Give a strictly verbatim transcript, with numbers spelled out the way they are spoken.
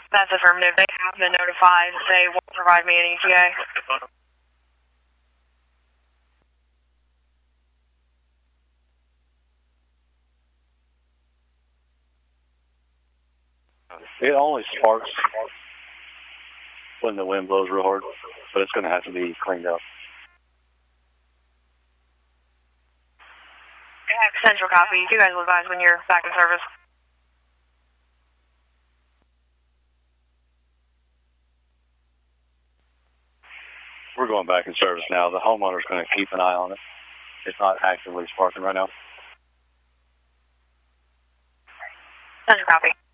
That's affirmative. They have been notified. They won't provide me an E T A. It only sparks when the wind blows real hard, but it's going to have to be cleaned up. I have central copy. You guys will advise when you're back in service. We're going back in service now. The homeowner's going to keep an eye on it. It's not actively sparking right now. Central copy.